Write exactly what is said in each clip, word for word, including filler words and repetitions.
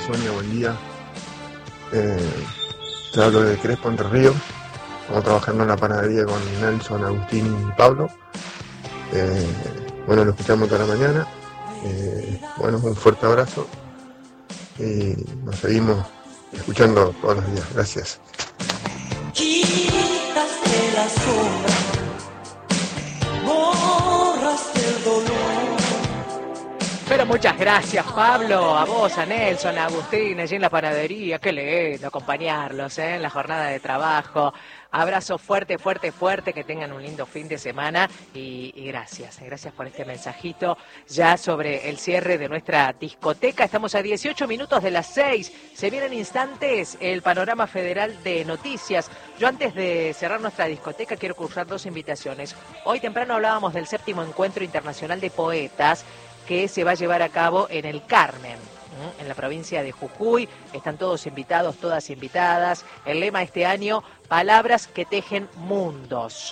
Sonia, buen día. Eh, te hablo de Crespo, Entre Ríos. Estamos trabajando en la panadería con Nelson, Agustín y Pablo. Eh, bueno, lo escuchamos toda la mañana. Eh, bueno, un fuerte abrazo y nos seguimos escuchando todos los días. Gracias. Quitaste la sombra, borraste el dolor. Pero muchas gracias, Pablo, a vos, a Nelson, a Agustín, allí en la panadería. Qué lindo acompañarlos ¿eh? en la jornada de trabajo. Abrazo fuerte, fuerte, fuerte, que tengan un lindo fin de semana y, y gracias, gracias por este mensajito ya sobre el cierre de nuestra discoteca. Estamos a dieciocho minutos de las seis, se vienen instantes el panorama federal de noticias. Yo antes de cerrar nuestra discoteca quiero cursar dos invitaciones. Hoy temprano hablábamos del séptimo encuentro internacional de poetas que se va a llevar a cabo en el Carmen, en la provincia de Jujuy. Están todos invitados, todas invitadas. El lema este año, palabras que tejen mundos.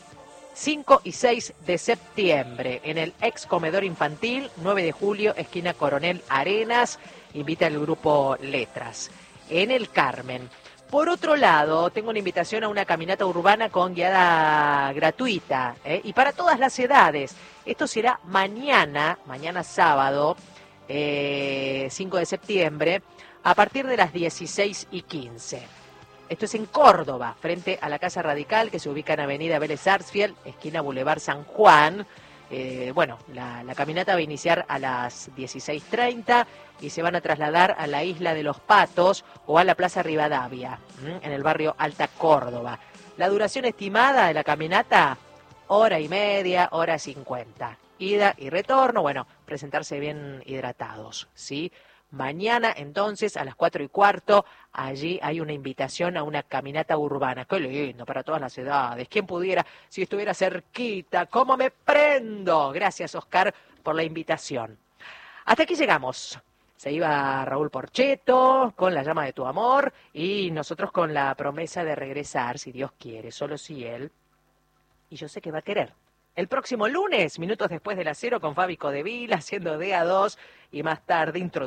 cinco y seis de septiembre, en el ex comedor infantil, nueve de julio, esquina Coronel Arenas, invita el grupo Letras. En el Carmen. Por otro lado, tengo una invitación a una caminata urbana con guiada gratuita, ¿eh? y para todas las edades. Esto será mañana, mañana sábado, eh, cinco de septiembre, a partir de las dieciséis y quince. Esto es en Córdoba, frente a la Casa Radical, que se ubica en Avenida Vélez Sarsfield, esquina Boulevard San Juan. Eh, bueno, la, la caminata va a iniciar a las dieciséis treinta y se van a trasladar a la Isla de los Patos o a la Plaza Rivadavia, ¿m? en el barrio Alta Córdoba. La duración estimada de la caminata, hora y media, hora cincuenta. Ida y retorno, bueno, presentarse bien hidratados, ¿sí? Mañana, entonces, a las cuatro y cuarto, allí hay una invitación a una caminata urbana. ¡Qué lindo! Para todas las edades. ¿Quién pudiera, si estuviera cerquita? ¿Cómo me prendo? Gracias, Oscar, por la invitación. Hasta aquí llegamos. Se iba Raúl Porcheto con La llama de tu amor y nosotros con la promesa de regresar, si Dios quiere, solo si Él, y yo sé que va a querer. El próximo lunes, minutos después de las cero, con Fabi Codevila, haciendo D A dos y más tarde introduciendo.